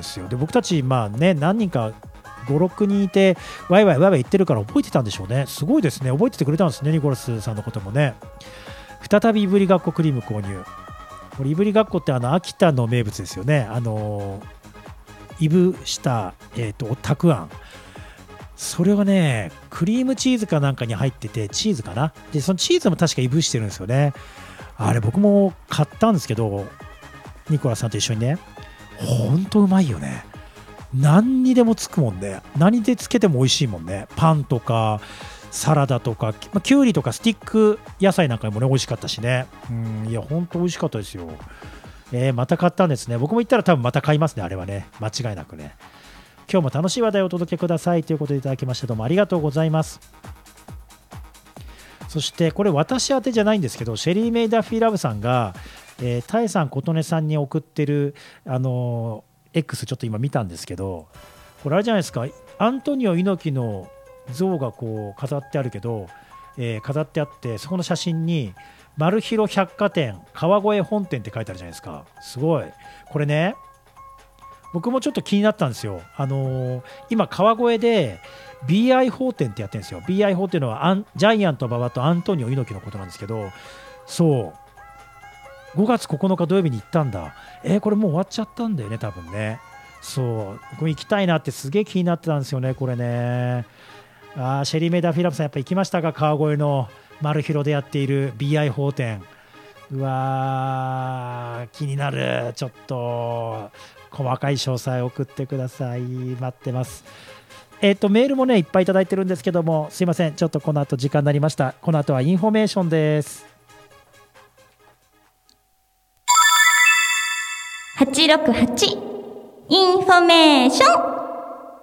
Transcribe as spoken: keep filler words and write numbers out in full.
ですよ。で僕たちまあね何人かご、ろくにんいてワイワイワイワイ言ってるから覚えてたんでしょうね。すごいですね。覚えててくれたんですね、ニコラスさんのこともね。再びいぶりがっこクリーム購入。これいぶりがっこってあの秋田の名物ですよね。あのいぶした、えー、とたくあん、それがねクリームチーズかなんかに入ってて、チーズかな、でそのチーズも確かいぶしてるんですよね。あれ僕も買ったんですけど、ニコラさんと一緒にね、ほんとうまいよね。何にでもつくもんね。何でつけても美味しいもんね。パンとかサラダとか、まあ、きゅうりとかスティック野菜なんかもね美味しかったしね。うん、いやほんと美味しかったですよ。えー、また買ったんですね。僕も行ったら多分また買いますね、あれはね。間違いなくね。今日も楽しい話題をお届けくださいということでいただきまして、どうもありがとうございます。そしてこれ私宛てじゃないんですけど、シェリー・メイ・ダッフィー・ラブさんが、えー、タエさん、琴音さんに送ってる、あのー、X ちょっと今見たんですけど、これあれじゃないですか、アントニオ猪木の像がこう飾ってあるけど、えー、飾ってあって、そこの写真にマルヒロ百貨店川越本店って書いてあるじゃないですか。すごい。これね、僕もちょっと気になったんですよ。あのー、今川越で ビーアイ 法店ってやってるんですよ。 ビーアイ 法っていうのはアンジャイアント馬場とアントニオ猪木のことなんですけど、そうごがつここのか土曜日に行ったんだ。えー、これもう終わっちゃったんだよね多分ね。そう僕行きたいなってすげえ気になってたんですよねこれね。あーシェリー・メイダー・フィラブさんやっぱ行きましたか、川越のマルヒロでやっている ビーアイ 法店。うわー気になる。ちょっと細かい詳細送ってください。待ってます。えっとメールもねいっぱいいただいてるんですけども、すいませんちょっとこの後時間になりました。この後はインフォメーションです。 はちろくはちインフォメーション。